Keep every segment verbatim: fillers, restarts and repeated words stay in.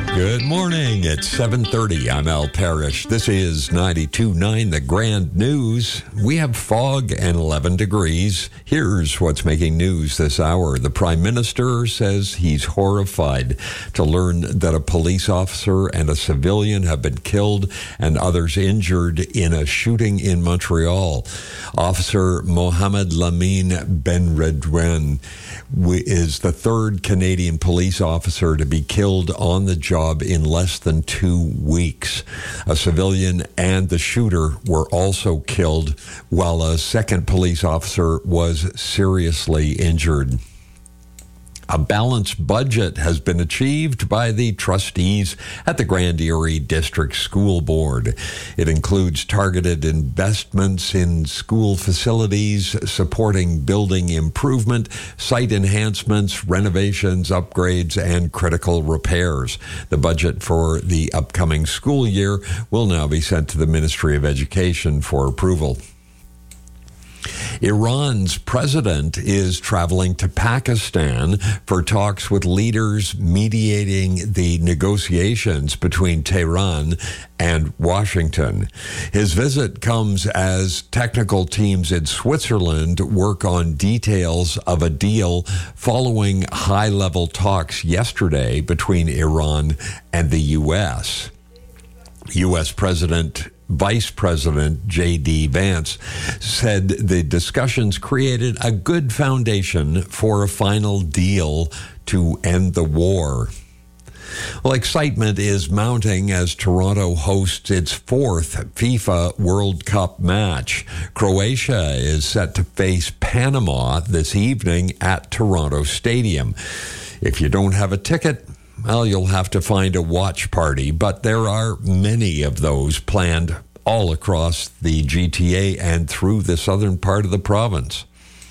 Good morning. It's seven thirty. I'm Al Parrish. This is ninety-two point nine The Grand News. We have fog and eleven degrees. Here's what's making news this hour. The Prime Minister says he's horrified to learn that a police officer and a civilian have been killed and others injured in a shooting in Montreal. Officer Mohamed Lamine Benredouane is the third Canadian police officer to be killed on the job in less than two weeks. A civilian and the shooter were also killed, while a second police officer was seriously injured. A balanced budget has been achieved by the trustees at the Grand Erie District School Board. It includes targeted investments in school facilities, supporting building improvement, site enhancements, renovations, upgrades, and critical repairs. The budget for the upcoming school year will now be sent to the Ministry of Education for approval. Iran's president is traveling to Pakistan for talks with leaders mediating the negotiations between Tehran and Washington. His visit comes as technical teams in Switzerland work on details of a deal following high-level talks yesterday between Iran and the U S. U S President Vice President J D Vance said the discussions created a good foundation for a final deal to end the war. Well, excitement is mounting as Toronto hosts its fourth FIFA World Cup match. Croatia is set to face Panama this evening at Toronto Stadium. If you don't have a ticket, well, you'll have to find a watch party, but there are many of those planned all across the G T A and through the southern part of the province.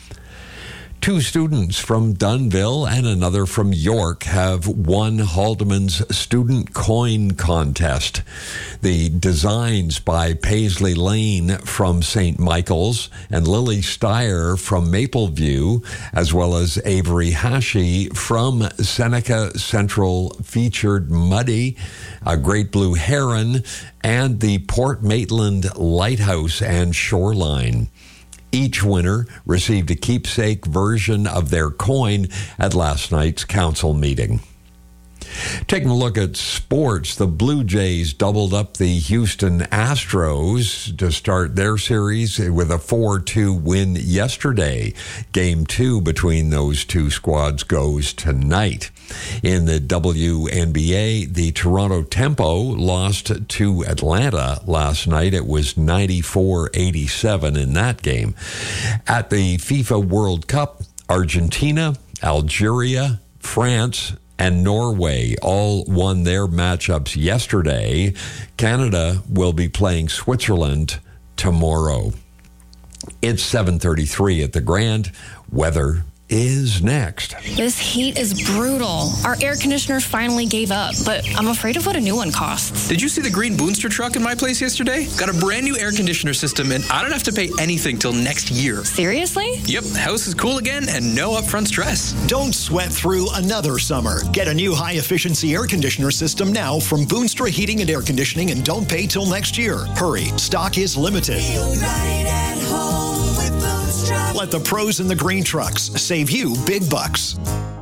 Two students from Dunnville and another from York have won Haldeman's Student Coin Contest. The designs by Paisley Lane from Saint Michael's and Lily Steyer from Mapleview, as well as Avery Hashi from Seneca Central, featured Muddy, a Great Blue Heron, and the Port Maitland Lighthouse and Shoreline. Each winner received a keepsake version of their coin at last night's council meeting. Taking a look at sports, the Blue Jays doubled up the Houston Astros to start their series with a four two win yesterday. Game two between those two squads goes tonight. In the W N B A, the Toronto Tempo lost to Atlanta last night. It was ninety-four eighty-seven in that game. At the FIFA World Cup, Argentina, Algeria, France, and Norway all won their matchups yesterday. Canada will be playing Switzerland tomorrow. It's seven thirty-three at the Grand. Weather is next. This heat is brutal. Our air conditioner finally gave up, but I'm afraid of what a new one costs. Did you see the green Boonster truck in my place yesterday? Got a brand new air conditioner system, and I don't have to pay anything till next year. Seriously? Yep, house is cool again and no upfront stress. Don't sweat through another summer. Get a new high-efficiency air conditioner system now from Boonstra Heating and Air Conditioning, and don't pay till next year. Hurry, stock is limited. Feel right at home with Boonstra. Let the pros in the green trucks save you big bucks.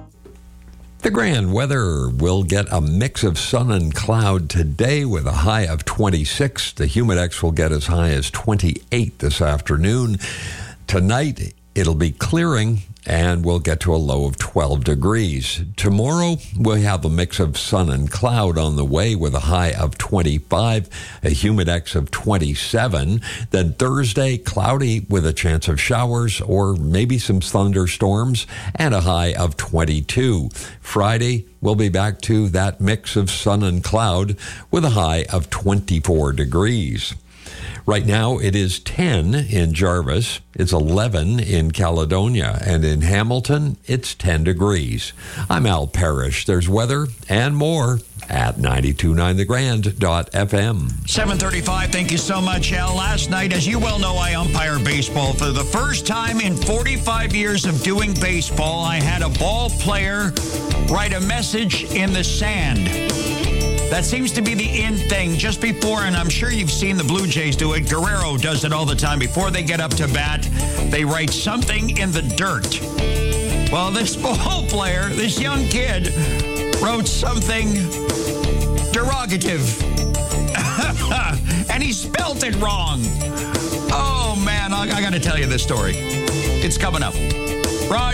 The Grand weather will get a mix of sun and cloud today with a high of twenty-six. The Humidex will get as high as twenty-eight this afternoon. Tonight, it'll be clearing and we'll get to a low of twelve degrees. Tomorrow, we'll have a mix of sun and cloud on the way with a high of twenty-five, a Humidex of twenty-seven. Then Thursday, cloudy with a chance of showers or maybe some thunderstorms and a high of twenty-two. Friday, we'll be back to that mix of sun and cloud with a high of twenty-four degrees. Right now, it is ten in Jarvis, it's eleven in Caledonia, and in Hamilton, it's ten degrees. I'm Al Parrish. There's weather and more at ninety-two point nine the grand dot f m. seven thirty-five, thank you so much, Al. Last night, as you well know, I umpire baseball. For the first time in forty-five years of doing baseball, I had a ball player write a message in the sand. That seems to be the in thing just before, and I'm sure you've seen the Blue Jays do it. Guerrero does it all the time. Before they get up to bat, they write something in the dirt. Well, this ball player, this young kid, wrote something derogative. And he spelt it wrong. Oh, man, I, I got to tell you this story. It's coming up. Raj